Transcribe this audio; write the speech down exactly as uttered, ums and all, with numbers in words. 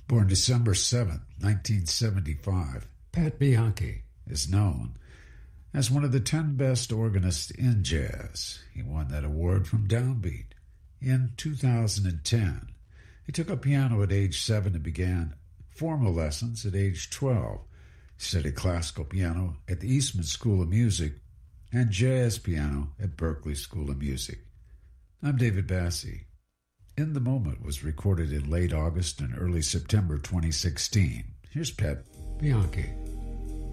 Born December seventh, nineteen seventy-five, Pat Bianchi is known as one of the ten best organists in jazz. He won that award from Downbeat in two thousand ten. He took up piano at age seven and began formal lessons at age twelve. He studied classical piano at the Eastman School of Music and jazz piano at Berklee School of Music. I'm David Bassi. In the Moment was recorded in late August and early September twenty sixteen. Here's Pat Bianchi.